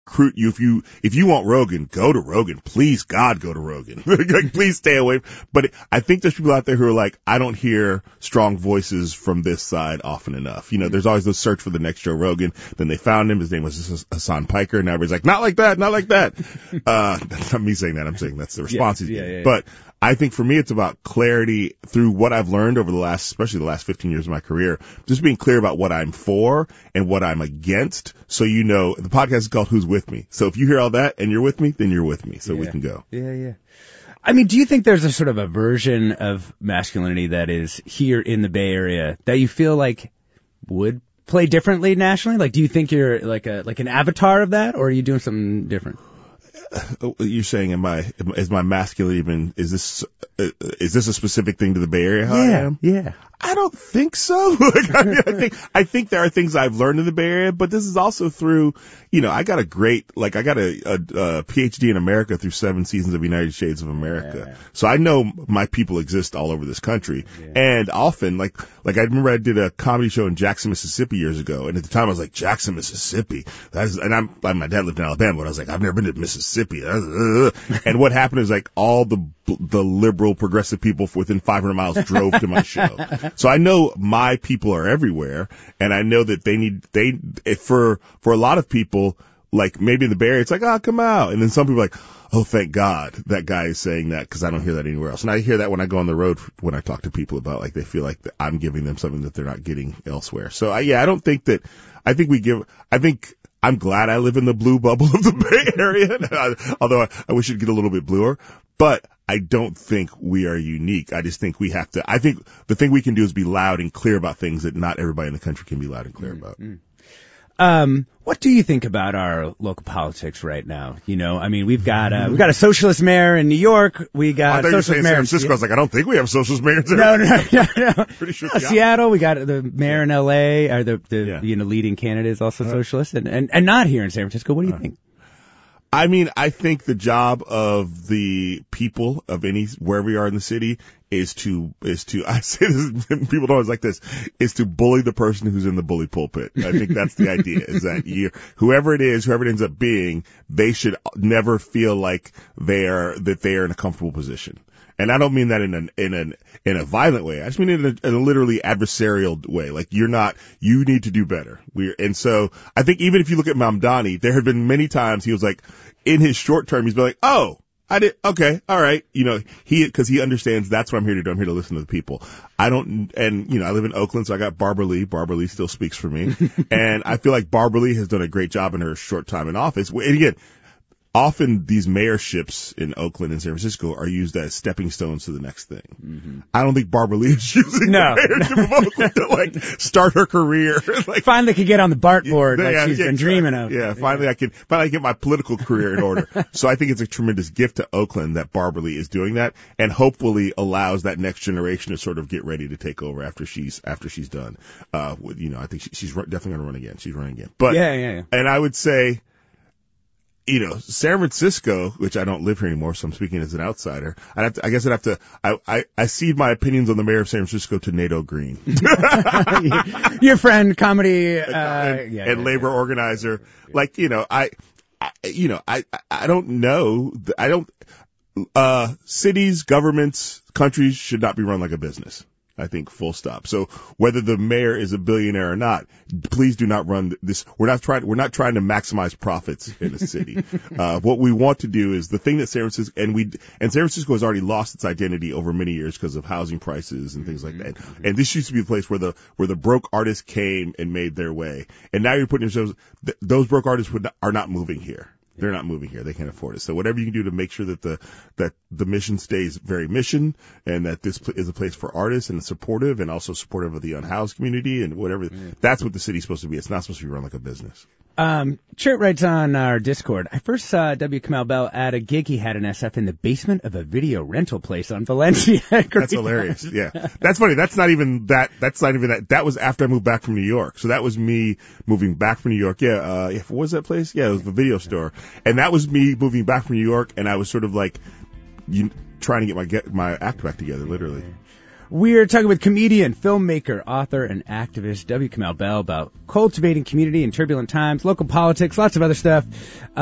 recruit you. If you want Rogan, go to Rogan. Please, God, go to Rogan. Like, please stay away. But I think there's people out there who are like, I don't hear strong voices from this side often enough. You know, there's always the search for the next Joe Rogan. Then they found him. His name was Hassan Piker. And everybody's like, not like that, not like that. That's not me saying that. I'm saying that's the response he's getting. Yeah. But I think for me, it's about clarity through what I've learned over especially the last 15 years of my career, just being clear about what I'm for and what I'm against. So, you know, the podcast is called Who's With Me. So if you hear all that and you're with me, then you're with me. So we can go. Yeah. I mean, do you think there's a sort of a version of masculinity that is here in the Bay Area that you feel like would play differently nationally? Like, do you think you're like an avatar of that, or are you doing something different? You're saying, is my masculinity even, is this a specific thing to the Bay Area? How I am? Yeah. I don't think so. I think there are things I've learned in the Bay Area, but this is also through, you know, I got a PhD in America through 7 seasons of United Shades of America. Yeah. So I know my people exist all over this country. Yeah. And often, like I remember I did a comedy show in Jackson, Mississippi years ago. And at the time I was like, Jackson, Mississippi. My dad lived in Alabama, but I was like, I've never been to Mississippi. And what happened is like all the liberal progressive people within 500 miles drove to my show. So I know my people are everywhere, and I know that for a lot of people, like maybe in the Bay Area, it's like, come out. And then some people are like, oh, thank God that guy is saying that, because I don't hear that anywhere else. And I hear that when I go on the road, when I talk to people about, like, they feel like I'm giving them something that they're not getting elsewhere. So I don't think that, I think I'm glad I live in the blue bubble of the Bay Area, although I wish it'd get a little bit bluer. But I don't think we are unique. I just think I think the thing we can do is be loud and clear about things that not everybody in the country can be loud and clear about. What do you think about our local politics right now? You know, I mean, we've got a socialist mayor in New York. We got a socialist mayor in San Francisco. I was like, I don't think we have socialist mayors there. No. Pretty sure. Seattle, we got the mayor in LA, or the leading candidate is also socialist, and not here in San Francisco. What do you think? I mean, I think the job of the people of where we are in the city is to, I say this, people don't always like this, is to bully the person who's in the bully pulpit. I think that's the idea, is that whoever it ends up being, they should never feel like they are in a comfortable position. And I don't mean that in a violent way. I just mean in a literally adversarial way. Like, you need to do better. And so I think even if you look at Mamdani, there have been many times he was like, in his short term, he's been like, oh, I did, okay, all right. You know, cause he understands that's what I'm here to do. I'm here to listen to the people. I live in Oakland, so I got Barbara Lee. Barbara Lee still speaks for me. And I feel like Barbara Lee has done a great job in her short time in office. And again, often these mayorships in Oakland and San Francisco are used as stepping stones to the next thing. Mm-hmm. I don't think Barbara Lee is using the mayorship of Oakland to, like, start her career. Like, finally could get on the dartboard she's been dreaming of. Yeah, finally I can get my political career in order. So I think it's a tremendous gift to Oakland that Barbara Lee is doing that, and hopefully allows that next generation to sort of get ready to take over after she's done. I think she's definitely going to run again. She's running again. But yeah. And I would say, you know, San Francisco, which I don't live here anymore, so I'm speaking as an outsider. I cede my opinions on the mayor of San Francisco to Nato Green. Your friend, comedy, and labor organizer. Like, you know, I don't know. Cities, governments, countries should not be run like a business. I think, full stop. So whether the mayor is a billionaire or not, please do not run this. We're not trying to maximize profits in a city. What we want to do is the thing that San Francisco, and San Francisco has already lost its identity over many years because of housing prices and things like that. And this used to be the place where the broke artists came and made their way. And now you're putting yourselves, those broke artists are not moving here. They're not moving here. They can't afford it. So whatever you can do to make sure that the mission stays very mission, and that this is a place for artists and supportive, and also supportive of the unhoused community and whatever. That's what the city's supposed to be. It's not supposed to be run like a business. Chert writes on our Discord, I first saw W. Kamau Bell at a gig he had in SF in the basement of a video rental place on Valencia. That's hilarious. Yeah. That's funny. That's not even that. That was after I moved back from New York. So that was me moving back from New York. Yeah. What was that place? Yeah, it was the video store. And that was me moving back from New York, and I was sort of like, trying to get my act back together, literally. We're talking with comedian, filmmaker, author, and activist W. Kamau Bell about cultivating community in turbulent times, local politics, lots of other stuff.